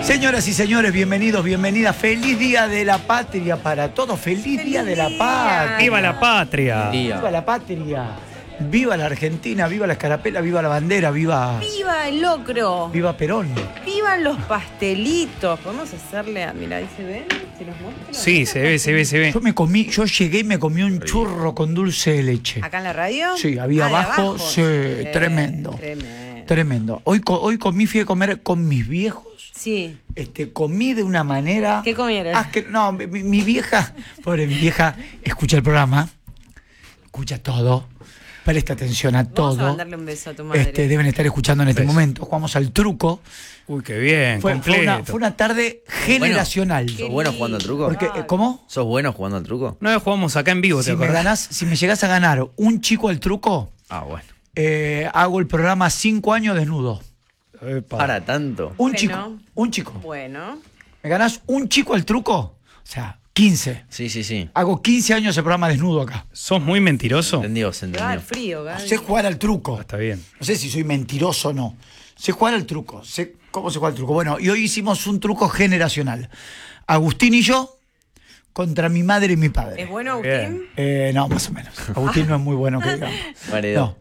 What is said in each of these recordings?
Señoras y señores, bienvenidos, bienvenidas. Feliz Día de la Patria para todos. Feliz Día de la Patria. ¡Viva la patria! ¡Viva la patria! ¡Viva la Argentina! ¡Viva la escarapela! ¡Viva la bandera! ¡Viva! ¡Viva el locro! ¡Viva Perón! ¡Vivan los pastelitos! Podemos hacerle a... Mira, ahí se ven. ¿Se los muestro? Sí, se ve. Yo llegué y me comí un churro con dulce de leche. ¿Acá en la radio? Sí, había de abajo. Sí, tremendo. Tremendo. Hoy comí, fui a comer con mis viejos. Sí. Comí de una manera... ¿Qué comieron? No, mi vieja, pobre mi vieja, escucha el programa, escucha todo, presta atención a todo. Vamos a mandarle un beso a tu madre. Deben estar escuchando en este momento. Jugamos al truco. Uy, qué bien, Fue completo. una tarde generacional. ¿Sos bueno jugando al truco? Porque, ¿cómo? ¿Sos bueno jugando al truco? No jugamos acá en vivo, ¿te acordás? Si me llegás a ganar un chico al truco, Bueno. hago el programa 5 años desnudo. Epa. Para tanto. Un Bueno. chico. Bueno. ¿Me ganás un chico al truco? O sea, 15. Sí. Hago 15 años de programa desnudo acá. ¿Sos muy mentiroso? Entendió, se Te va a dar entendió. frío, No Gaby. sé jugar al truco. Está bien. No sé si soy mentiroso o no. Sé jugar al truco. Sé cómo se juega al truco. Bueno, y hoy hicimos un truco generacional. Agustín y yo contra mi madre y mi padre. ¿Es bueno, Bien. Agustín? No, más o menos. Agustín no es muy bueno que digamos. Maredo.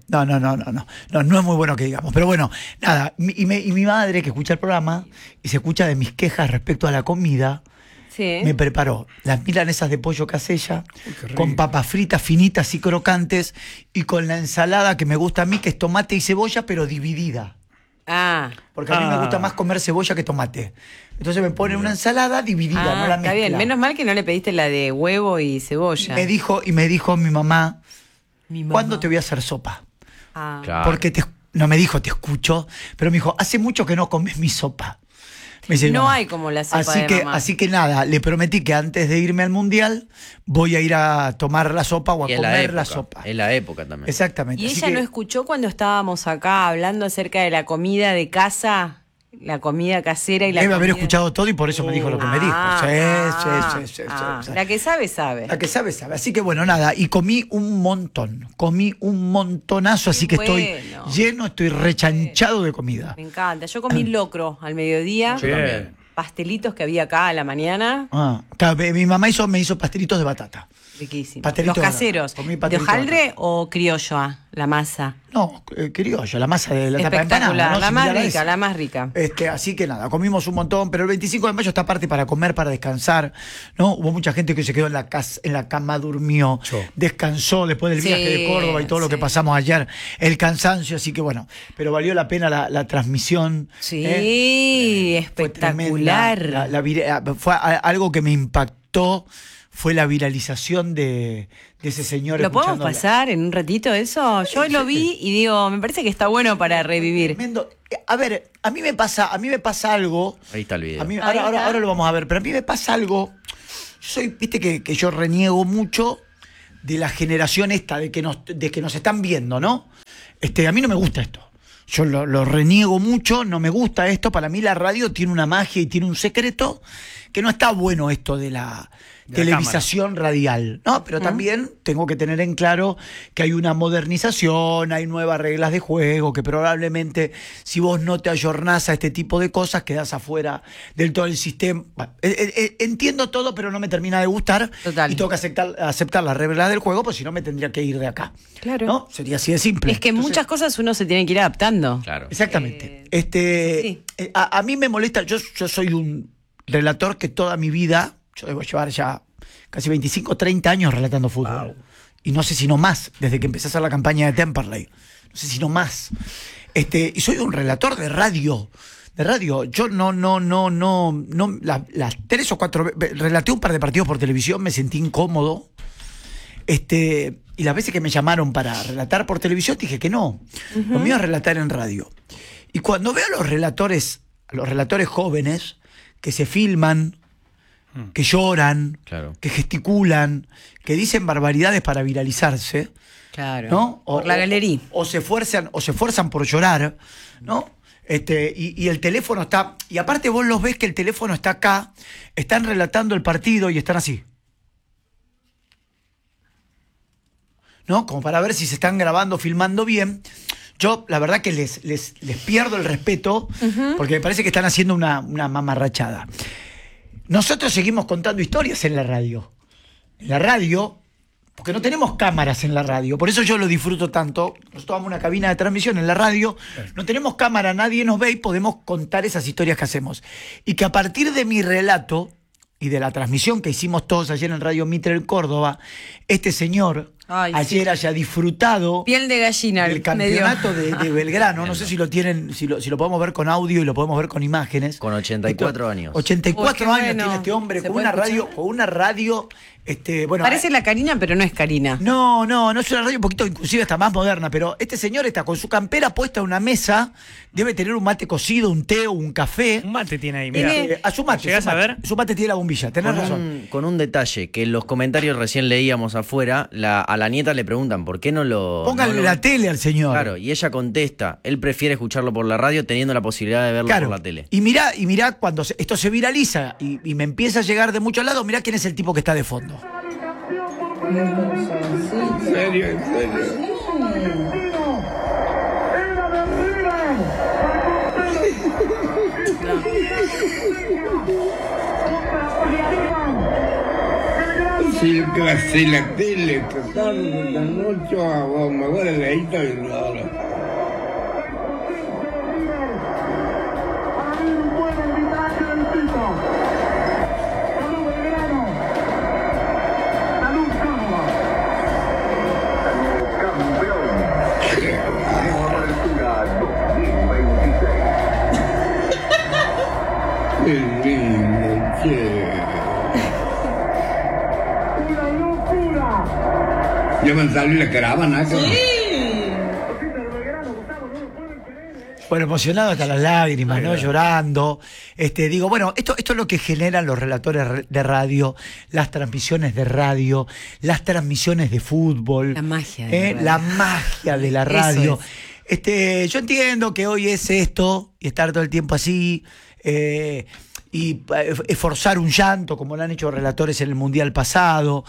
No es muy bueno que digamos. Pero bueno, nada. Y mi madre, que escucha el programa y se escucha de mis quejas respecto a la comida, Sí. me preparó las milanesas de pollo casella, qué rico. con papas fritas finitas y crocantes, y con la ensalada que me gusta a mí, que es tomate y cebolla, pero dividida. Ah. Porque a mí me gusta más comer cebolla que tomate. Entonces me ponen una ensalada dividida, no la Está mezcla. bien. Menos mal que no le pediste la de huevo y cebolla. Y me dijo mi mamá, Mi mamá. ¿cuándo te voy a hacer sopa? Ah. Claro. Porque no me dijo, te escucho, pero me dijo, hace mucho que no comes mi sopa. Me dice, No "Mamá". hay como la sopa de mamá. Así que nada, le prometí que antes de irme al mundial voy a ir a tomar la sopa o a Y es la comer época. la sopa. Es la época también. Exactamente. ¿Y así ella que- no escuchó cuando estábamos acá hablando acerca de la comida de casa? La comida casera y la Debe haber comida- escuchado todo y por eso me dijo lo que me dijo. Sí. La que sabe, sabe. La que sabe, sabe. Así que bueno, nada, y comí un montón. Comí un montonazo, así que estoy Bueno. lleno, estoy rechanchado de comida. Me encanta. Yo comí locro al mediodía. Yo también. Pastelitos que había acá a la mañana. Claro, mi mamá me hizo pastelitos de batata. Riquísimos. Pastelito Los de caseros. comí ¿De pastelito de hojaldre o criollo la masa? No, criollo, la masa de la tapa de Espectacular. empanada, ¿no? La más Similar a rica, esa. la más rica. Así que nada, comimos un montón, pero el 25 de mayo está aparte para comer, para descansar, ¿no? Hubo mucha gente que se quedó en la cama, durmió, Yo. descansó después del Sí, viaje de Córdoba y todo lo que sí. pasamos ayer, el cansancio, así que bueno, pero valió la pena la transmisión. Sí, Fue espectacular. tremenda. Fue algo que me impactó, fue la viralización de ese señor. ¿Lo podemos escuchando la- pasar en un ratito eso? Yo lo vi y digo, me parece que está bueno para revivir. Tremendo. A ver, a mí me pasa algo. Ahí está el video. A mí, Ahí está. ahora lo vamos a ver, pero a mí me pasa algo. Viste que yo reniego mucho de la generación esta, de que nos están viendo, ¿no? A mí no me gusta esto. Yo lo reniego mucho, no me gusta esto. Para mí la radio tiene una magia y tiene un secreto que no está bueno esto de la De la televisación radial, ¿no? Pero también tengo que tener en claro que hay una modernización, hay nuevas reglas de juego, que probablemente si vos no te ayornás a este tipo de cosas, quedás afuera del todo el sistema. Bueno, entiendo todo, pero no me termina de gustar. Total. Y tengo que aceptar las reglas del juego, pues si no me tendría que ir de acá. Claro. ¿No? Sería así de simple. Es que Entonces, muchas cosas uno se tiene que ir adaptando. Claro. Exactamente. sí. A mí me molesta, yo soy un relator que toda mi vida, yo debo llevar ya casi 25, 30 años relatando fútbol. Y no sé si no más, desde que empecé a hacer la campaña de Temperley. No sé si no más. Y soy un relator de radio. Yo las 3 o 4 veces, relaté un par de partidos por televisión, me sentí incómodo. Y las veces que me llamaron para relatar por televisión dije que no. Lo mío es relatar en radio. Y cuando veo a los relatores jóvenes que se filman, que lloran, Claro. que gesticulan, que dicen barbaridades para viralizarse, Claro. ¿no? Por la galería. O se esfuerzan por llorar, ¿no? Y el teléfono está. Y aparte vos los ves que el teléfono está acá, están relatando el partido y están así. ¿No? Como para ver si se están grabando, filmando bien. Yo, la verdad que les pierdo el respeto, porque me parece que están haciendo una mamarrachada. Nosotros seguimos contando historias en la radio. En la radio, porque no tenemos cámaras en la radio, por eso yo lo disfruto tanto. Nosotros tomamos una cabina de transmisión en la radio, no tenemos cámara, nadie nos ve y podemos contar esas historias que hacemos. Y que a partir de mi relato y de la transmisión que hicimos todos ayer en Radio Mitre en Córdoba, este señor ayer haya disfrutado piel de gallina del campeonato de Belgrano. No sé si lo tienen, si lo podemos ver con audio y lo podemos ver con imágenes. Con 84 años. 84 años bueno. tiene este hombre ¿Se con puede una radio. Bueno, parece la Karina, pero no es Karina. no es una radio un poquito, inclusive está más moderna, pero este señor está con su campera puesta en una mesa, debe tener un mate cocido, un té o un café. Un mate tiene ahí, mira. A su mate. ¿Llegás a ver? Su mate tiene la bombilla, tenés razón. Con un detalle, que en los comentarios recién leíamos afuera, a la nieta le preguntan, ¿por qué no lo...? Póngale la tele al señor. Claro, y ella contesta, él prefiere escucharlo por la radio teniendo la posibilidad de verlo por la tele. Y mirá cuando esto se viraliza y me empieza a llegar de muchos lados, mirá quién es el tipo que está de fondo. ¿En serio? Sí, yo que hacer la tele, total, la noche, me voy a leer y nada. Qué lindo, che. ¡Una locura! Ya me salió la caravana. Sí. Bueno, emocionado hasta las lágrimas, ¿no? Llorando. Digo, bueno, esto es lo que generan los relatores de radio, las transmisiones de radio, las transmisiones de fútbol. La magia de la radio. La magia de la radio. Eso es. Yo entiendo que hoy es esto y estar todo el tiempo así y esforzar un llanto como lo han hecho relatores en el Mundial pasado.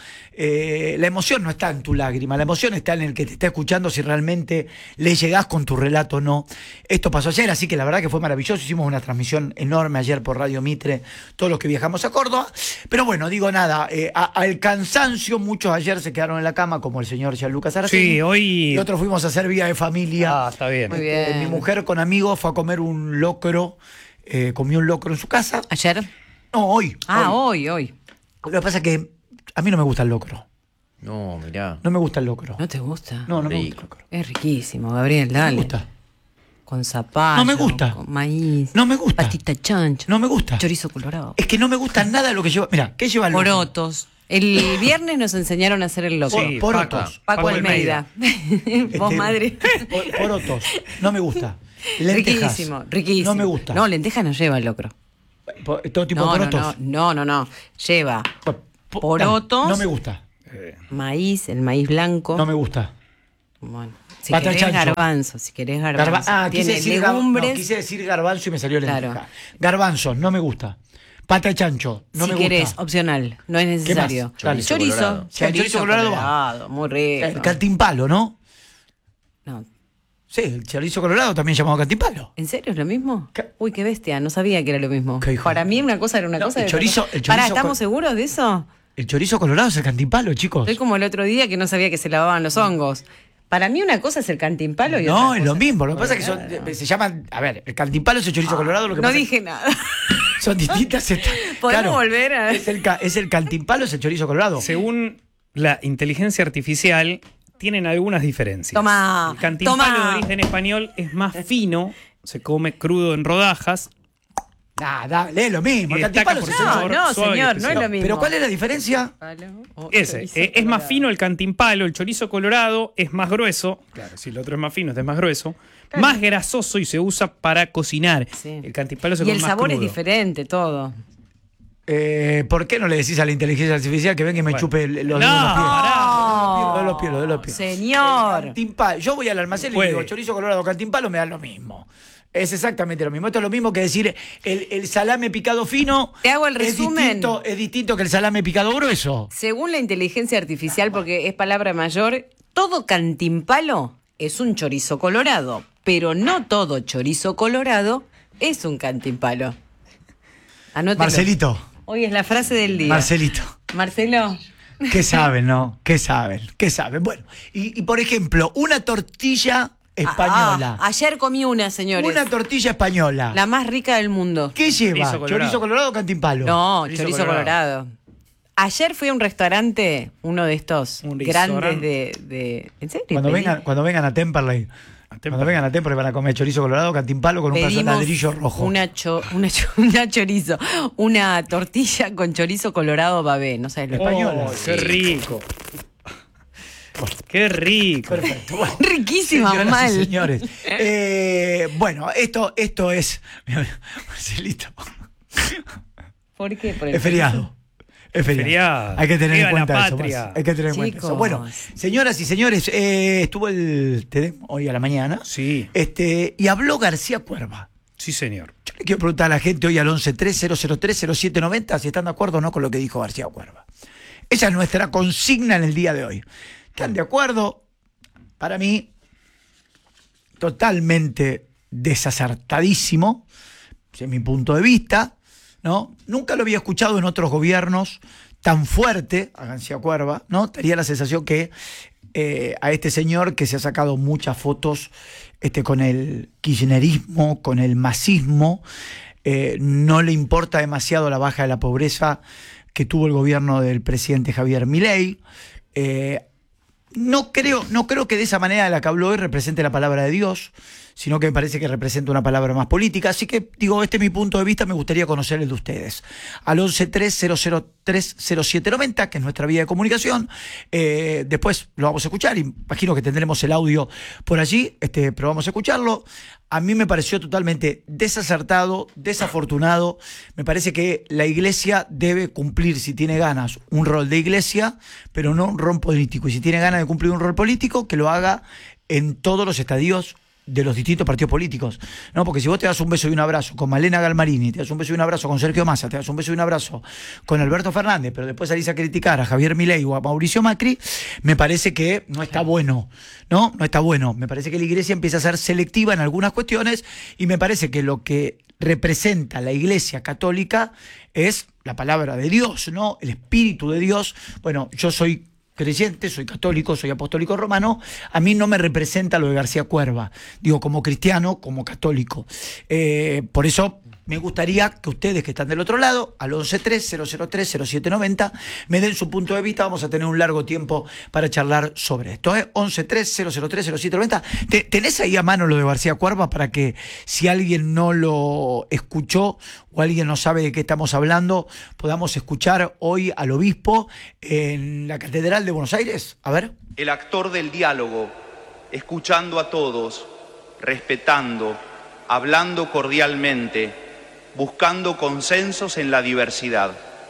La emoción no está en tu lágrima, la emoción está en el que te está escuchando, si realmente le llegás con tu relato o no. Esto pasó ayer, así que la verdad que fue maravilloso. Hicimos una transmisión enorme ayer por Radio Mitre, todos los que viajamos a Córdoba. Pero bueno, digo nada, al cansancio, muchos ayer se quedaron en la cama, como el señor Gianluca Saraceni. Sí, hoy... Y otros fuimos a hacer Vía de Familia. Ah, está bien. Muy bien. Mi mujer con amigos fue a comer un locro. Comió un locro en su casa. ¿Ayer? No, hoy. Hoy. Lo que pasa es que a mí no me gusta el locro. No, mirá. No me gusta el locro. ¿No te gusta? No me Rico. gusta el locro. Es riquísimo, Gabriel, No dale. me gusta. Con zapallo. No me gusta. Con maíz. No me gusta. Patita chancho. No me gusta. Chorizo colorado. Es que no me gusta nada de lo que lleva. Mira, ¿qué lleva el locro? Porotos. El viernes nos enseñaron a hacer el loco. Sí, Porotos. Paco Almeida. Vos, madre. Porotos. No me gusta. Lentejas. Riquísimo. No me gusta. No, lentejas no lleva el locro. Todo tipo de porotos. No. Lleva porotos. No me gusta. Maíz, el maíz blanco. No me gusta. Bueno, si Pata querés chancho. garbanzo, Quise decir legumbres. quise decir garbanzo y me salió lenteja. Claro. Garbanzo, no me gusta. Pata de chancho, no si me querés, gusta. opcional, no es necesario. Dale. Chorizo colorado. Sí, el chorizo colorado va. muy rico. El cantimpalo, ¿no? No. Sí, el chorizo colorado también llamado cantimpalo. ¿En serio es lo mismo? ¿Qué? Uy, qué bestia, no sabía que era lo mismo. ¿Qué hijo? Para mí una cosa era una No, cosa. el y otra chorizo- cosa. el chorizo Pará, ¿estamos con- seguros de eso? El chorizo colorado es el cantimpalo, chicos. Estoy como el otro día que no sabía que se lavaban los hongos. Para mí una cosa es el cantimpalo y No, otra es lo cosa mismo. Lo que pasa es que se llaman. A ver, el cantimpalo es el chorizo colorado. Lo que No pasa es dije nada. que son distintas. ¿Podemos volver a- Es el cantimpalo, es el chorizo colorado. Según la inteligencia artificial, tienen algunas diferencias. Tomá, El cantimpalo tomá. de origen español es más fino, se come crudo en rodajas. Nada, es lo mismo. Y El destaca cantimpalo por es su el sabor No, suave y señor, no es especial. lo mismo. Pero ¿cuál es la diferencia? Es más fino el cantimpalo, el chorizo colorado es más grueso. Claro, si el otro es más fino, este es más grueso. Más grasoso y se usa para cocinar. Sí. El cantimpalo se Y come el más sabor es crudo. diferente, todo. ¿Por qué no le decís a la inteligencia artificial que venga y me Bueno. chupe los dedos No, de los pies? pará. De los pies, de los pies. Señor. Cantimpalo. Yo voy al almacén y Puede. digo chorizo colorado, cantimpalo, me da lo mismo. Es exactamente lo mismo. Esto es lo mismo que decir el salame picado fino. Te hago el resumen. Es distinto que el salame picado grueso. Según la inteligencia artificial, porque es palabra mayor, todo cantimpalo es un chorizo colorado, pero no todo chorizo colorado es un cantimpalo. Anótelo. Marcelito. Hoy es la frase del día. Marcelito. Marcelo. ¿Qué saben, no? ¿Qué saben? ¿Qué saben? Bueno, y por ejemplo, una tortilla española. Ayer comí una, señores. Una tortilla española. La más rica del mundo. ¿Qué lleva? Chorizo colorado. ¿Chorizo colorado o cantimpalo? No, chorizo colorado. Ayer fui a un restaurante, uno de estos Un grandes restaurante. de... ¿En serio? Cuando vengan a Temperley. Cuando vengan a Temperley van a comer chorizo colorado, cantimpalo con un pedazo de ladrillo rojo. Una tortilla con chorizo colorado babé, no sabes lo Española. Oh, qué rico. Qué rico. Perfecto. Bueno, riquísima, señoras mal. y señores. Bueno, esto es. Marcelito. ¿Por qué? Por el Es feriado. Es feriado. Hay que tener en Viva cuenta la eso. patria. Marce. Hay que tener en cuenta eso. Chicos. Bueno, señoras y señores, estuvo el TED hoy a la mañana. Sí. Y habló García Cuerva. Sí, señor. Yo le quiero preguntar a la gente hoy al 1130030790 si están de acuerdo o no con lo que dijo García Cuerva. Esa es nuestra consigna en el día de hoy. ¿Están de acuerdo? Para mí, totalmente desacertadísimo, desde mi punto de vista, ¿no? Nunca lo había escuchado en otros gobiernos tan fuerte a García Cuerva, ¿no? Tenía la sensación que a este señor que se ha sacado muchas fotos con el kirchnerismo, con el masismo, no le importa demasiado la baja de la pobreza que tuvo el gobierno del presidente Javier Milei. No creo que de esa manera de la que habló hoy represente la palabra de Dios, sino que me parece que representa una palabra más política. Así que, digo, este es mi punto de vista, me gustaría conocer el de ustedes. Al 1130030790, que es nuestra vía de comunicación. Después lo vamos a escuchar, imagino que tendremos el audio por allí, pero vamos a escucharlo. A mí me pareció totalmente desacertado, desafortunado. Me parece que la iglesia debe cumplir, si tiene ganas, un rol de iglesia, pero no un rol político. Y si tiene ganas de cumplir un rol político, que lo haga en todos los estadios de los distintos partidos políticos, ¿no? Porque si vos te das un beso y un abrazo con Malena Galmarini, te das un beso y un abrazo con Sergio Massa, te das un beso y un abrazo con Alberto Fernández, pero después salís a criticar a Javier Milei o a Mauricio Macri, me parece que no está bueno, ¿no? No está bueno. Me parece que la iglesia empieza a ser selectiva en algunas cuestiones y me parece que lo que representa la iglesia católica es la palabra de Dios, ¿no? El espíritu de Dios. Bueno, yo soy creyente, soy católico, soy apostólico romano, a mí no me representa lo de García Cuerva, digo, como cristiano, como católico. Por eso me gustaría que ustedes que están del otro lado, al 1130030790, me den su punto de vista. Vamos a tener un largo tiempo para charlar sobre esto. 1130030790. ¿Tenés ahí a mano lo de García Cuerva para que si alguien no lo escuchó o alguien no sabe de qué estamos hablando, podamos escuchar hoy al obispo en la Catedral de Buenos Aires? A ver. El actor del diálogo, escuchando a todos, respetando, hablando cordialmente, buscando consensos en la diversidad.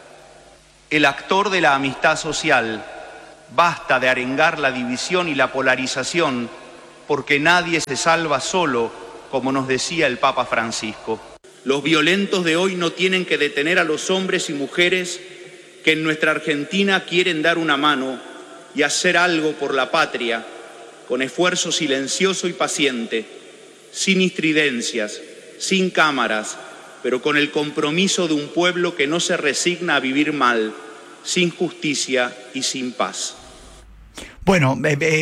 El actor de la amistad social, basta de arengar la división y la polarización, porque nadie se salva solo, como nos decía el Papa Francisco. Los violentos de hoy no tienen que detener a los hombres y mujeres que en nuestra Argentina quieren dar una mano y hacer algo por la patria, con esfuerzo silencioso y paciente, sin estridencias, sin cámaras, pero con el compromiso de un pueblo que no se resigna a vivir mal, sin justicia y sin paz. Bueno,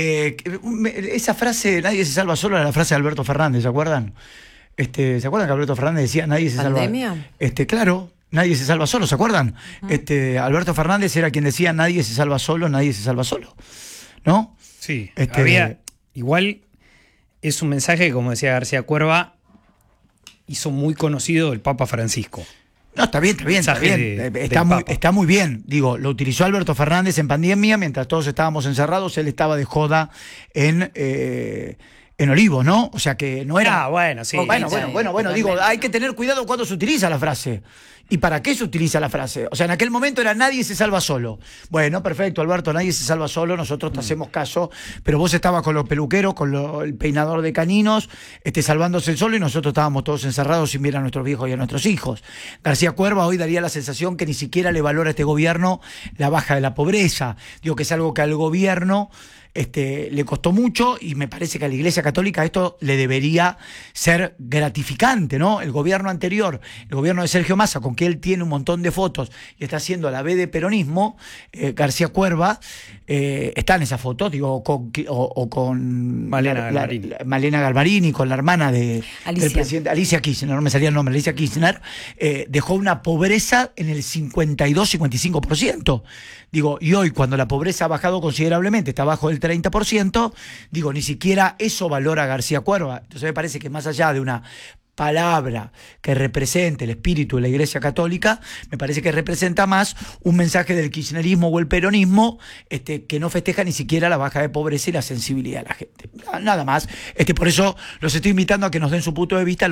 esa frase, nadie se salva solo, era la frase de Alberto Fernández, ¿se acuerdan? ¿Se acuerdan que Alberto Fernández decía, nadie se ¿Pandemia? salva? Claro, nadie se salva solo, ¿se acuerdan? Alberto Fernández era quien decía, nadie se salva solo, ¿no? Sí, había, igual es un mensaje que, como decía García Cuerva, hizo muy conocido el Papa Francisco. No, está bien. Está muy bien. Digo, lo utilizó Alberto Fernández en pandemia, mientras todos estábamos encerrados, él estaba de joda en en Olivos, ¿no? O sea que no era... bueno, sí. Bueno, digo, hay que tener cuidado cuando se utiliza la frase. ¿Y para qué se utiliza la frase? O sea, en aquel momento era nadie se salva solo. Bueno, perfecto, Alberto, nadie se salva solo, nosotros te hacemos caso, pero vos estabas con los peluqueros, con el peinador de caninos, salvándose solo, y nosotros estábamos todos encerrados sin ver a nuestros viejos y a nuestros hijos. García Cuerva hoy daría la sensación que ni siquiera le valora a este gobierno la baja de la pobreza. Digo que es algo que al gobierno le costó mucho, y me parece que a la Iglesia Católica esto le debería ser gratificante, ¿no? El gobierno anterior, el gobierno de Sergio Massa, con que él tiene un montón de fotos y está haciendo la B de peronismo, García Cuerva está en esa foto, digo, con Malena Galmarini, con la hermana del presidente, Alicia Kirchner, no me salía el nombre, Alicia Kirchner, dejó una pobreza en el 52-55%. Digo, y hoy, cuando la pobreza ha bajado considerablemente, está abajo del 30%, digo, ni siquiera eso valora García Cuerva. Entonces me parece que más allá de una palabra que represente el espíritu de la Iglesia Católica, me parece que representa más un mensaje del kirchnerismo o el peronismo, que no festeja ni siquiera la baja de pobreza y la sensibilidad de la gente. Nada más. Por eso los estoy invitando a que nos den su punto de vista al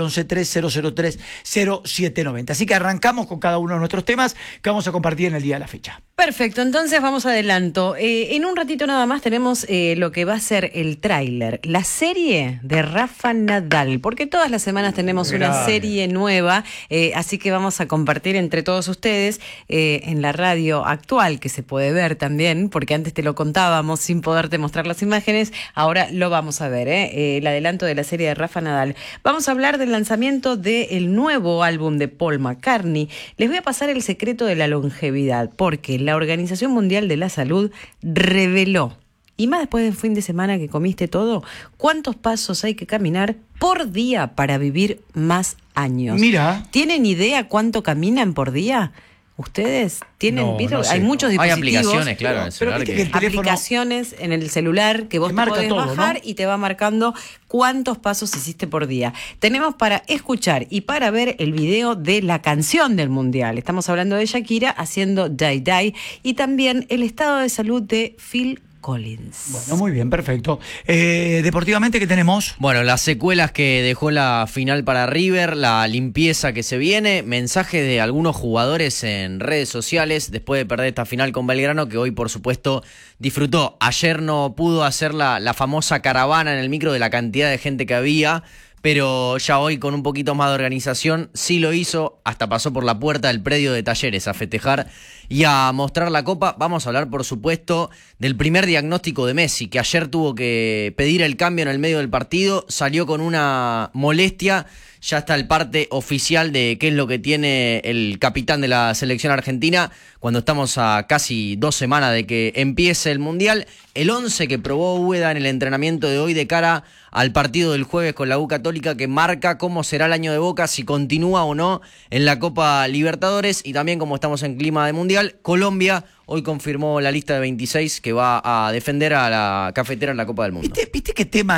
1130030790. Así que arrancamos con cada uno de nuestros temas que vamos a compartir en el día de la fecha. Perfecto, entonces vamos adelanto. En un ratito nada más tenemos lo que va a ser el tráiler, la serie de Rafa Nadal, porque todas las semanas tenemos una serie nueva, así que vamos a compartir entre todos ustedes en la radio actual, que se puede ver también, porque antes te lo contábamos sin poderte mostrar las imágenes, ahora lo vamos a ver, el adelanto de la serie de Rafa Nadal. Vamos a hablar del lanzamiento del nuevo álbum de Paul McCartney. Les voy a pasar el secreto de la longevidad, porque la Organización Mundial de la Salud reveló, y más después del fin de semana que comiste todo, cuántos pasos hay que caminar por día para vivir más años. Mira. ¿Tienen idea cuánto caminan por día? ¿Ustedes tienen? No sé. Hay muchos dispositivos. Hay aplicaciones, claro, en el celular. Que el teléfono, aplicaciones en el celular que vos te marca podés todo, bajar, ¿no? y te va marcando cuántos pasos hiciste por día. Tenemos para escuchar y para ver el video de la canción del Mundial. Estamos hablando de Shakira haciendo Die Die, y también el estado de salud de Phil Collins. Bueno, muy bien, perfecto. Deportivamente, ¿qué tenemos? Bueno, las secuelas que dejó la final para River, la limpieza que se viene, mensajes de algunos jugadores en redes sociales después de perder esta final con Belgrano, que hoy por supuesto disfrutó. Ayer no pudo hacer la famosa caravana en el micro de la cantidad de gente que había, pero ya hoy con un poquito más de organización sí lo hizo, hasta pasó por la puerta del predio de Talleres a festejar y a mostrar la copa. Vamos a hablar, por supuesto, del primer diagnóstico de Messi, que ayer tuvo que pedir el cambio en el medio del partido, salió con una molestia. Ya está el parte oficial de qué es lo que tiene el capitán de la selección argentina cuando estamos a casi 2 semanas de que empiece el Mundial. El 11 que probó Úbeda en el entrenamiento de hoy de cara al partido del jueves con la U Católica, que marca cómo será el año de Boca, si continúa o no en la Copa Libertadores. Y también, como estamos en clima de Mundial, Colombia hoy confirmó la lista de 26 que va a defender a la cafetera en la Copa del Mundo. ¿Viste qué tema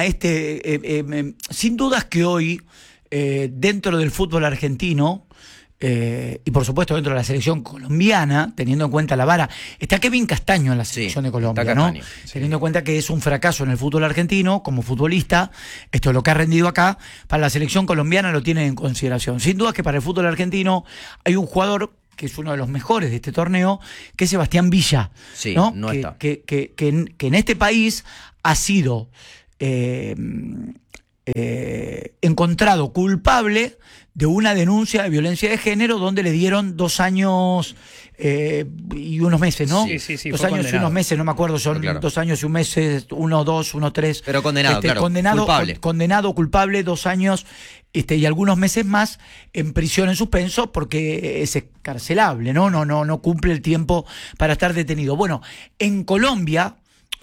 sin dudas que hoy, dentro del fútbol argentino, y por supuesto dentro de la selección colombiana, teniendo en cuenta la vara, está Kevin Castaño en la selección de Colombia, ¿no? Teniendo en cuenta que es un fracaso en el fútbol argentino como futbolista, esto es lo que ha rendido acá, para la selección colombiana lo tienen en consideración. Sin duda que para el fútbol argentino hay un jugador que es uno de los mejores de este torneo, que es Sebastián Villa, sí, ¿no? No está. Que en este país ha sido encontrado culpable de una denuncia de violencia de género donde le dieron 2 años y unos meses, ¿no? Sí, 2 años y unos meses, no me acuerdo, son claro. 2 años y un mes, 1, 2, 1, 3. Pero condenado, claro, culpable. Condenado, culpable, 2 años y algunos meses más en prisión en suspenso porque es excarcelable, ¿no? No cumple el tiempo para estar detenido. Bueno, en Colombia,